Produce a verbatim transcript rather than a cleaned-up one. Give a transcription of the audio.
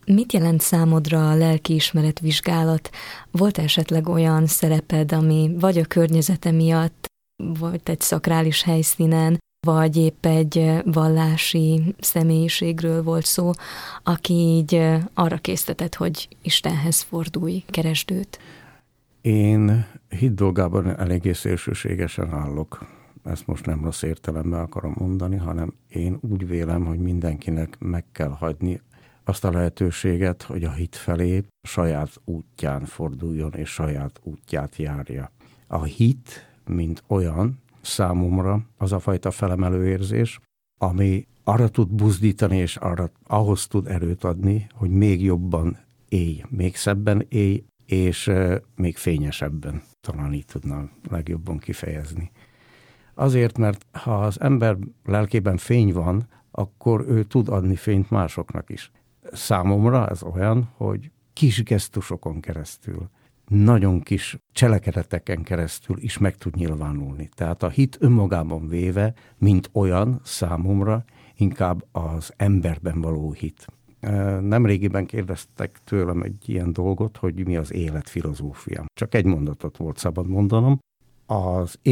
Mit jelent számodra a lelkiismeret vizsgálat? Volt esetleg olyan szereped, ami vagy a környezete miatt, vagy egy szakrális helyszínen, vagy épp egy vallási személyiségről volt szó, aki így arra késztetett, hogy Istenhez fordulj, keresd őt? Én hit dolgában eléggé szélsőségesen állok. Ezt most nem rossz értelemben akarom mondani, hanem én úgy vélem, hogy mindenkinek meg kell hagyni azt a lehetőséget, hogy a hit felé saját útján forduljon és saját útját járja. A hit, mint olyan, számomra az a fajta felemelő érzés, ami arra tud buzdítani, és arra, ahhoz tud erőt adni, hogy még jobban élj, még szebben élj, és uh, még fényesebben, talán így tudnám legjobban kifejezni. Azért, mert ha az ember lelkében fény van, akkor ő tud adni fényt másoknak is. Számomra ez olyan, hogy kis gesztusokon keresztül, nagyon kis cselekedeteken keresztül is meg tud nyilvánulni. Tehát a hit önmagában véve, mint olyan számomra, inkább az emberben való hit. Nemrégiben kérdeztek tőlem egy ilyen dolgot, hogy mi az élet filozófia. Csak egy mondatot volt szabad mondanom. Az